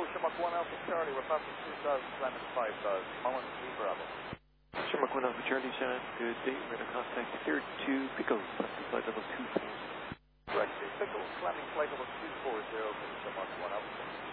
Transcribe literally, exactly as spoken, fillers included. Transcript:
Shamrock one Alpha Charlie, we're passing two thousand, climbing five thousand. Moment, E Bravo. Shamrock one Alpha Charlie, Shannon, good day. We're going to contact clear to Pickles, passing flight level two four zero. Correct, Pickles, climbing flight level two four zero, Shamrock one Alpha.